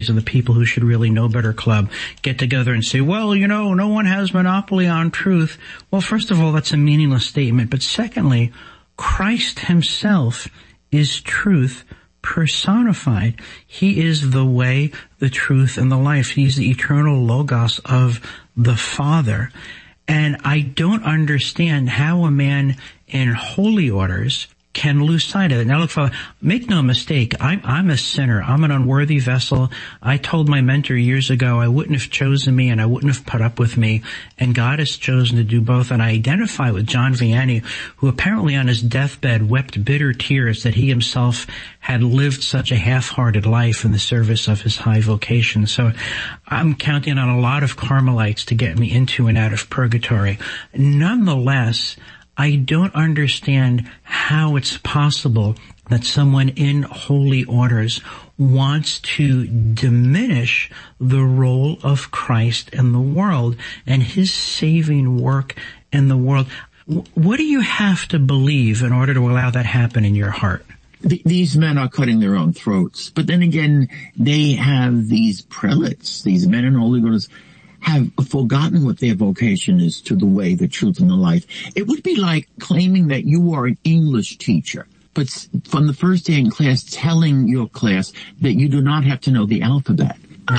of the people who should really know better club get together and say, well, no one has monopoly on truth. Well, first of all, that's a meaningless statement. But secondly, Christ himself is truth personified. He is the way, the truth, and the life. He's the eternal logos of the Father. And I don't understand how a man in holy orders can lose sight of it. Now look, Father, make no mistake, I'm a sinner. I'm an unworthy vessel. I told my mentor years ago I wouldn't have chosen me and I wouldn't have put up with me. And God has chosen to do both. And I identify with John Vianney, who apparently on his deathbed wept bitter tears that he himself had lived such a half-hearted life in the service of his high vocation. So I'm counting on a lot of Carmelites to get me into and out of purgatory. Nonetheless, I don't understand how it's possible that someone in holy orders wants to diminish the role of Christ in the world and his saving work in the world. What do you have to believe in order to allow that happen in your heart? These men are cutting their own throats. But then again, they have these prelates, these men in holy orders, have forgotten what their vocation is to the way, the truth, and the life. It would be like claiming that you are an English teacher, but from the first day in class telling your class that you do not have to know the alphabet.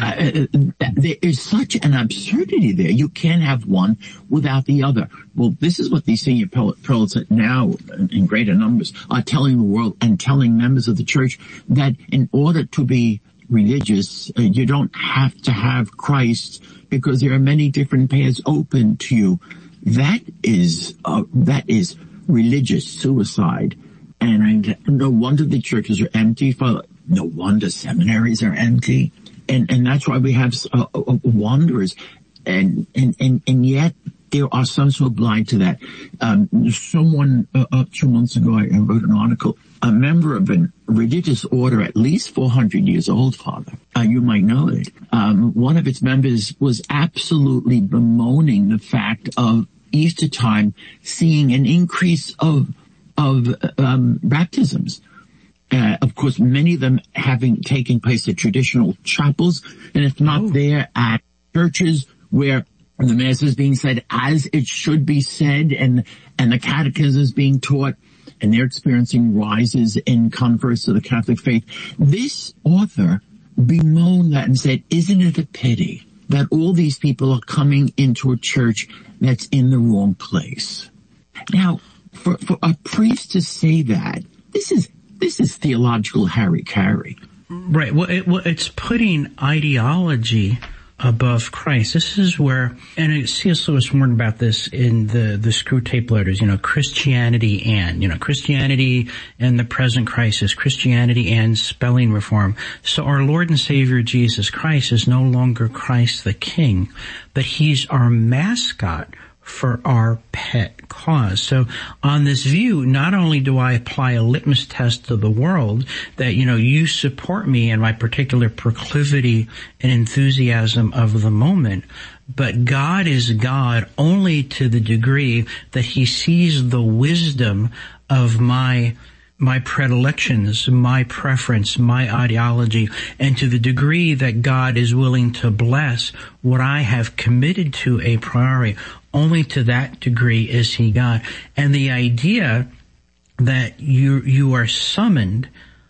There is such an absurdity there. You can't have one without the other. Well, this is what these senior prelates now, in greater numbers, are telling the world and telling members of the church, that in order to be religious, you don't have to have Christ, because there are many different paths open to you. That is religious suicide. And no wonder the churches are empty. No wonder seminaries are empty. And that's why we have wanderers. And yet there are some so blind to that. Someone, 2 months ago, I wrote an article, a member of a religious order at least 400 years old, Father. You might know it. One of its members was absolutely bemoaning the fact of Easter time seeing an increase of baptisms. Of course, many of them having taken place at traditional chapels, and if not there, at churches where the Mass is being said as it should be said, and the catechism is being taught, and they're experiencing rises in converts to the Catholic faith. This author bemoaned that and said, isn't it a pity that all these people are coming into a church that's in the wrong place? Now, for a priest to say that, this is theological hara-kiri. Right. Well, it's putting ideology above Christ. This is where, and C.S. Lewis warned about this in the Screwtape Letters, Christianity and, Christianity and the present crisis, Christianity and spelling reform. So our Lord and Savior Jesus Christ is no longer Christ the King, but he's our mascot for our pet cause. So on this view, not only do I apply a litmus test to the world that, you support me and my particular proclivity and enthusiasm of the moment, but God is God only to the degree that he sees the wisdom of my predilections, my preference, my ideology, and to the degree that God is willing to bless what I have committed to a priori, only to that degree is he God. And the idea that you are summoned,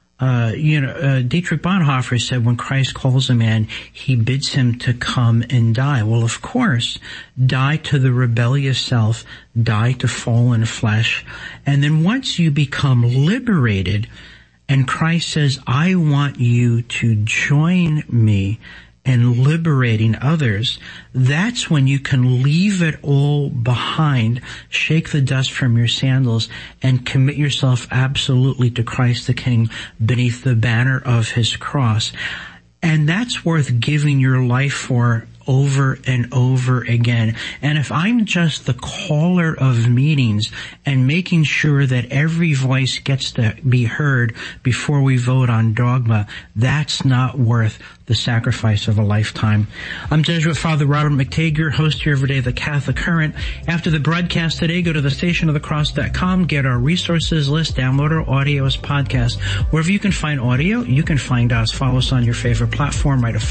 Dietrich Bonhoeffer said when Christ calls a man, he bids him to come and die. Well, of course, die to the rebellious self, die to fallen flesh. And then once you become liberated, and Christ says, I want you to join me in liberating others, that's when you can leave it all behind, shake the dust from your sandals, and commit yourself absolutely to Christ the King beneath the banner of his cross. And that's worth giving your life for over and over again. And if I'm just the caller of meetings and making sure that every voice gets to be heard before we vote on dogma, that's not worth the sacrifice of a lifetime. I'm Jesuit Father Robert McTague, your host here every day, The Catholic Current. After the broadcast today, go to thestationofthecross.com, get our resources list, download our audio as podcast. Wherever you can find audio, you can find us. Follow us on your favorite platform, write a